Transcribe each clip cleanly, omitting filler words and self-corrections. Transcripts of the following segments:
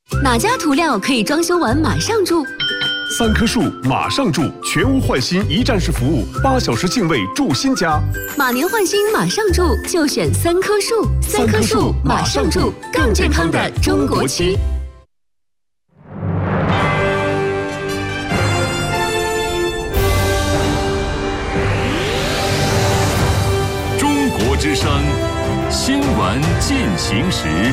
哪家涂料可以装修完马上住 ？3棵树马上住，全屋换新一站式服务，8小时净位住新家。 马年换新马上住，就选3棵树。3棵树马上住，更健康的中国区。 中国之声新闻进行时。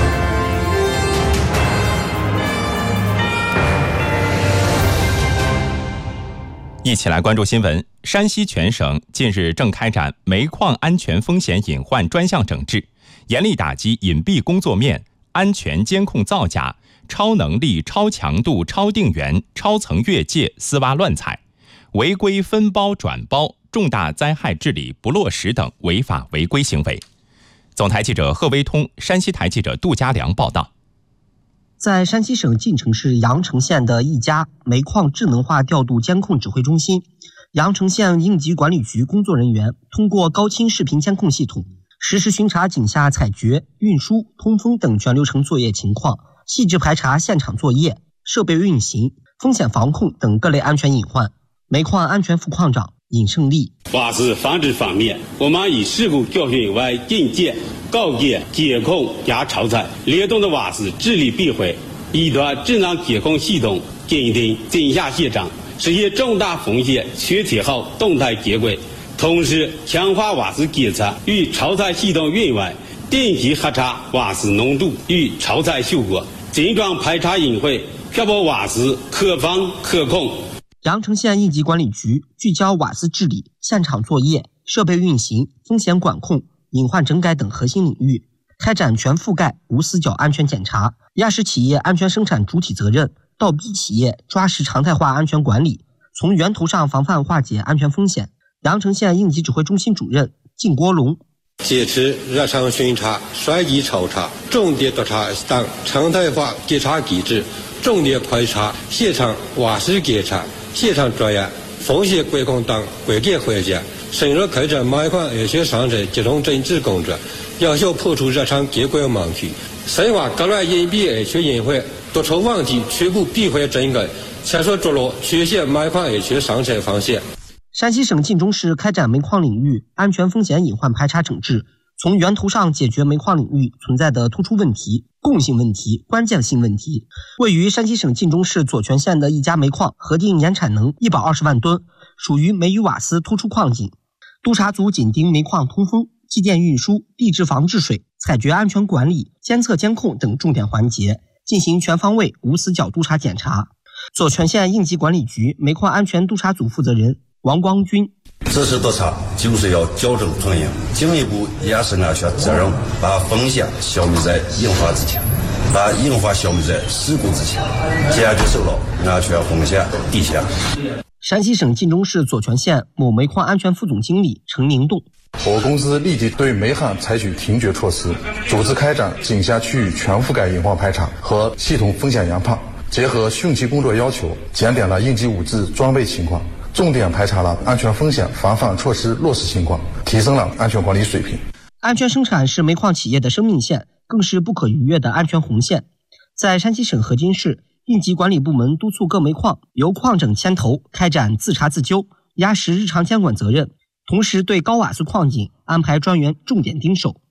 一起来关注新闻。山西全省近日正开展煤矿安全风险隐患专项整治，严厉打击隐蔽工作面、安全监控造假、超能力、超强度、超定员、超层越界、丝袜乱采、违规分包转包、重大灾害治理不落实等违法违规行为。总台记者贺威通、山西台记者杜家良报道。 在山西省晋城市阳城县的一家煤矿智能化调度监控指挥中心，阳城县应急管理局工作人员通过高清视频监控系统，实时巡查井下采掘、运输、通风等全流程作业情况，细致排查现场作业、设备运行、风险防控等各类安全隐患。煤矿安全副矿长尹胜利： 瓦斯防治方面，我们以事故教训为警戒、告诫、监控加超采，联动的瓦斯治理避讳，依托智能监控系统鉴定井下现场，实现重大风险全天候动态接轨。同时，强化瓦斯检测与超采系统运维，定期核查瓦斯浓度与超采效果，精准排查隐患，确保瓦斯可防可控。 阳城县应急管理局聚焦瓦斯治理、现场作业、设备运行、风险管控、隐患整改等核心领域，开展全覆盖无死角安全检查，压实企业安全生产主体责任，倒逼企业抓实常态化安全管理，从源头上防范化解安全风险。阳城县应急指挥中心主任靳国龙： 坚持日常巡查、率机抽查、重点督查等常态化检查机制，重点排查现场瓦斯检查、现场作业、风险管控等关键环节，深入开展煤矿安全生产集中整治工作，有效破除日常监管盲区，深挖各类隐蔽安全隐患，督促问题全部闭环整改，切实着落全县煤矿安全生产方向。 山西省晋中市开展煤矿领域安全风险隐患排查整治，从源头上解决煤矿领域存在的突出问题、共性问题、关键性问题。位于山西省晋中市左权县的一家煤矿，核定年产能120万吨，属于煤与瓦斯突出矿井。督查组紧盯煤矿通风、机电运输、地质防治水、采掘安全管理、监测监控等重点环节，进行全方位无死角督查检查。左权县应急管理局煤矿安全督查组负责人王光军： 这次督查就是要矫正从严，进一步压实安全责任，把风险消灭在隐患之前，把隐患消灭在事故之前，坚决守牢安全风险底线。 山西省晋中市左权县某煤矿安全副总经理陈宁栋： 我公司立即对煤焊采取停绝措施，组织开展井下区域全覆盖隐患排查和系统风险研判，结合汛期工作要求，检点了应急物资装备情况，重点排查了安全风险防范措施落实情况，提升了安全管理水平。 安全生产是煤矿企业的生命线，更是不可逾越的安全红线。在山西省河津市，应急管理部门督促各煤矿由矿长牵头开展自查自纠，压实日常监管责任，同时对高瓦斯矿井安排专员重点盯守，